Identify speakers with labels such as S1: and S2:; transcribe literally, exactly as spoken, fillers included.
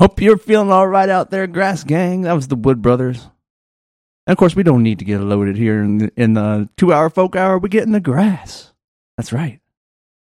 S1: Hope you're feeling all right out there, Grass Gang. That was the Wood Brothers. And of course, we don't need to get loaded here in the, in the two-hour folk hour. We get in the grass. That's right.